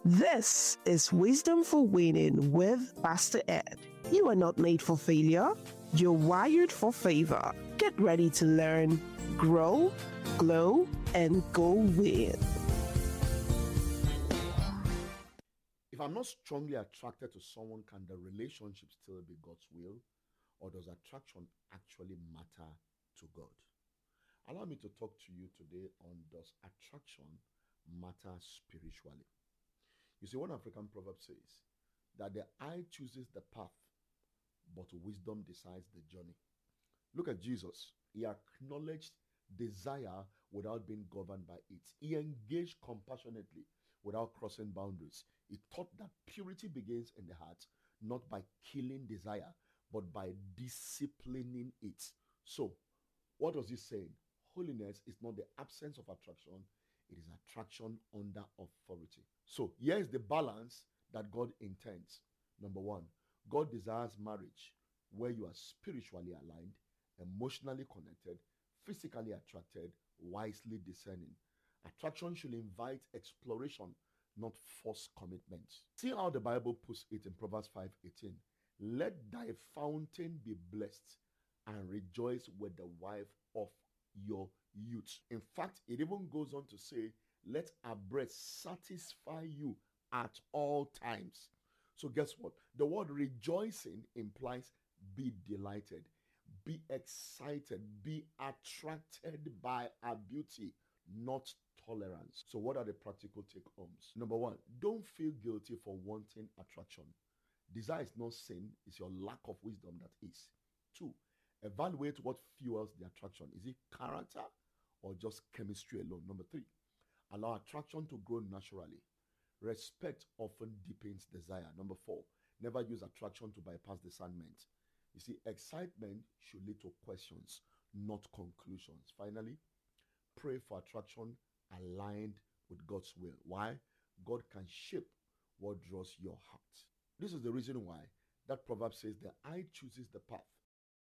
This is Wisdom for Winning with Pastor Ed. You are not made for failure, you're wired for favor. Get ready to learn, grow, glow, and go win. If I'm not strongly attracted to someone, can the relationship still be God's will? Or does attraction actually matter to God? Allow me to talk to you today on, does attraction matter spiritually? You see, one African proverb says that the eye chooses the path, but wisdom decides the journey. Look at Jesus. He acknowledged desire without being governed by it. He engaged compassionately without crossing boundaries. He taught that purity begins in the heart, not by killing desire, but by disciplining it. So, what was he saying? Holiness is not the absence of attraction, it is attraction under authority. So, here is the balance that God intends. Number one, God desires marriage where you are spiritually aligned, emotionally connected, physically attracted, wisely discerning. Attraction should invite exploration, not force commitment. See how the Bible puts it in Proverbs 5:18. Let thy fountain be blessed and rejoice with the wife of your youth. In fact, it even goes on to say, let our breast satisfy you at all times. So guess what? The word rejoicing implies be delighted, be excited, be attracted by our beauty, not tolerance. So what are the practical take homes? Number one, don't feel guilty for wanting attraction. Desire is not sin, it's your lack of wisdom that is. Two, evaluate what fuels the attraction. Is it character or just chemistry alone? Number three, allow attraction to grow naturally. Respect often deepens desire. Number four, never use attraction to bypass discernment. You see, excitement should lead to questions, not conclusions. Finally, pray for attraction aligned with God's will. Why? God can shape what draws your heart. This is the reason why that proverb says the eye chooses the path,